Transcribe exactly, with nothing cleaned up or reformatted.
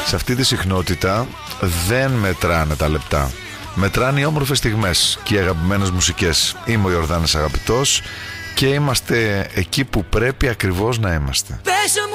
Σε αυτή τη συχνότητα δεν μετράνε τα λεπτά. Μετράνε οι όμορφες στιγμές και οι αγαπημένες μουσικές. Είμαι ο Ιορδάνης Αγαπητός και είμαστε εκεί που πρέπει ακριβώς να είμαστε.